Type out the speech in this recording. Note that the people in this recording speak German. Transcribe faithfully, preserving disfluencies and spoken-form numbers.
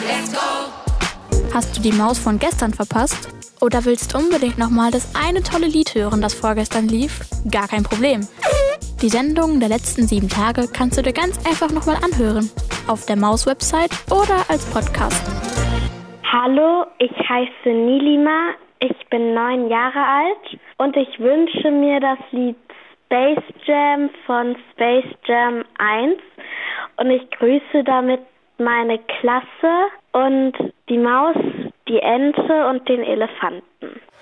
Hast du die Maus von gestern verpasst? Oder willst unbedingt nochmal das eine tolle Lied hören, das vorgestern lief? Gar kein Problem. Die Sendungen der letzten sieben Tage kannst du dir ganz einfach nochmal anhören. Auf der Maus-Website oder als Podcast. Hallo, ich heiße Nilima, ich bin neun Jahre alt und ich wünsche mir das Lied Space Jam von Space Jam eins und ich grüße damit meine Klasse und die Maus, die Ente und den Elefanten.